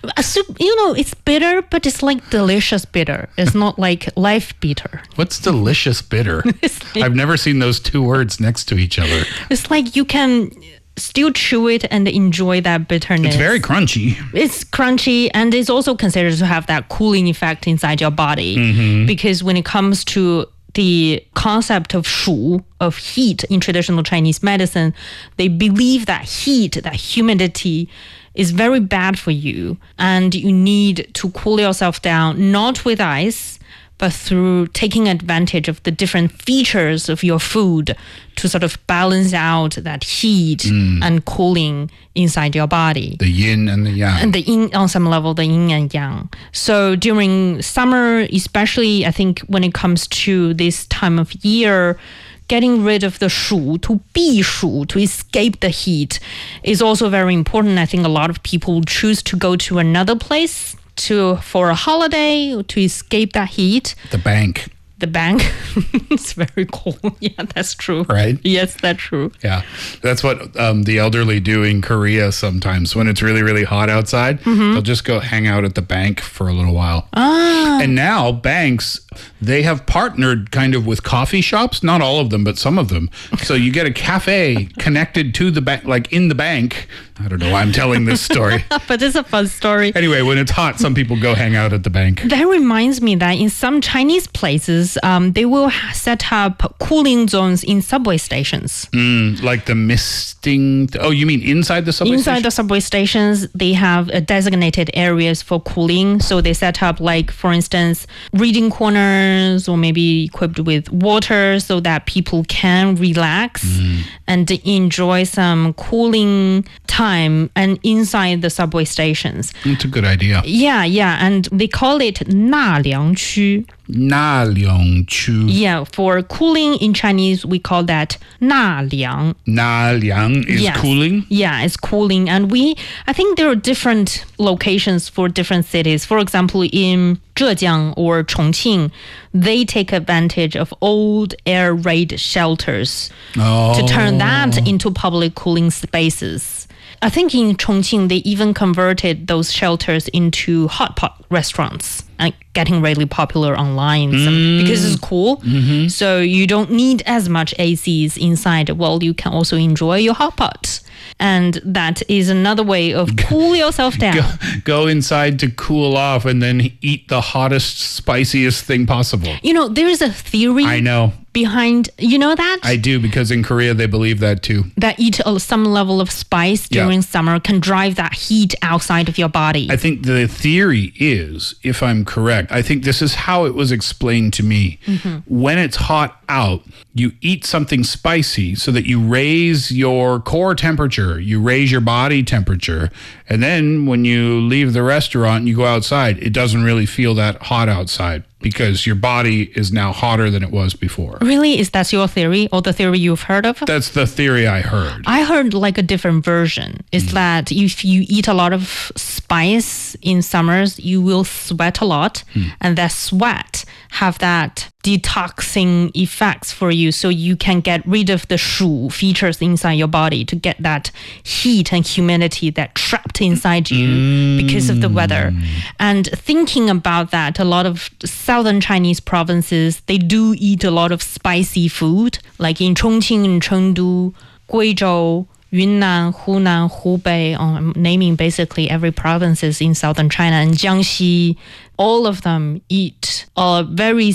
A soup, it's bitter, but it's like delicious bitter. It's not like life bitter. What's delicious bitter? I've never seen those two words next to each other. It's like you can still chew it and enjoy that bitterness. It's very crunchy. It's crunchy, and it's also considered to have that cooling effect inside your body. Because when it comes to the concept of 暑, of heat in traditional Chinese medicine, they believe that heat, that humidity, is very bad for you, and you need to cool yourself down, not with ice, but through taking advantage of the different features of your food to sort of balance out that heat and cooling inside your body. The yin and the yang. And the yin, on some level, the yin and yang. So during summer, especially, I think when it comes to this time of year, getting rid of the 暑, to 避暑, to escape the heat, is also very important. I think a lot of people choose to go to another place for a holiday to escape that heat. The bank. The bank. It's very cold. Yeah, that's true. Right? Yes, that's true. Yeah. That's what the elderly do in Korea sometimes. When it's really, really hot outside, they'll just go hang out at the bank for a little while. And now banks, they have partnered kind of with coffee shops. Not all of them, but some of them. So you get a cafe connected to the bank, like in the bank. I don't know why I'm telling this story. But it's a fun story. Anyway, when it's hot, some people go hang out at the bank. That reminds me that in some Chinese places, they will set up cooling zones in subway stations. Like the misting. Oh, you mean inside the subway Inside the subway stations, they have designated areas for cooling. So they set up, like, for instance, reading corners, or maybe equipped with water so that people can relax and enjoy some cooling time and inside the subway stations. That's a good idea. Yeah. And they call it 纳凉区. 纳凉区. Yeah, for cooling in Chinese, we call that 纳凉. 纳凉 is cooling? Yeah, it's cooling. And I think there are different locations for different cities. For example, in Zhejiang or Chongqing, they take advantage of old air raid shelters to turn that into public cooling spaces. I think in Chongqing, they even converted those shelters into hot pot restaurants, getting really popular online because it's cool. So you don't need as much ACs inside. Well, you can also enjoy your hot pot. And that is another way of cool yourself down. Go inside to cool off and then eat the hottest, spiciest thing possible. There is a theory. I know. Behind, that? I do, because in Korea they believe that too. That some level of spice during summer can drive that heat outside of your body. I think the theory is, if I'm correct, I think this is how it was explained to me. When it's hot out, you eat something spicy so that you raise your core temperature, you raise your body temperature, and then when you leave the restaurant and you go outside, it doesn't really feel that hot outside, because your body is now hotter than it was before. Really? Is that your theory, or the theory you've heard of? That's the theory I heard. I heard like a different version. It's that if you eat a lot of spice in summers, you will sweat a lot, and that sweat have that detoxing effects for you, so you can get rid of the 暑 features inside your body to get that heat and humidity that trapped inside you because of the weather. And thinking about that, a lot of southern Chinese provinces, they do eat a lot of spicy food, like in Chongqing and Chengdu, Guizhou, Yunnan, Hunan, Hubei, I'm naming basically every provinces in southern China, and Jiangxi, all of them eat very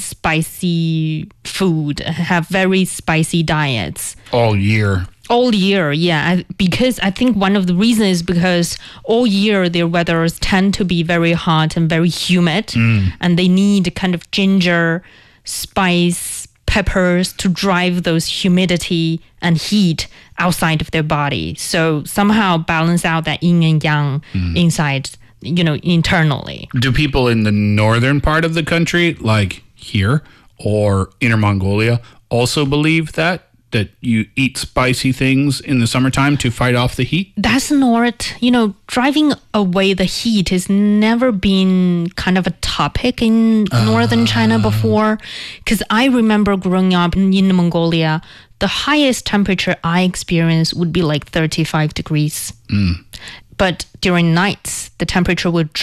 spicy food, have very spicy diets. All year. All year, yeah. Because I think one of the reasons is because all year their weathers tend to be very hot and very humid, and they need kind of ginger, spice, peppers to drive those humidity and heat outside of their body. So somehow balance out that yin and yang inside, internally. Do people in the northern part of the country, like here or Inner Mongolia, also believe that you eat spicy things in the summertime to fight off the heat? That's not, driving away the heat has never been kind of a topic in northern China before. Because I remember growing up in Inner Mongolia, the highest temperature I experienced would be like 35 degrees. But during nights, the temperature would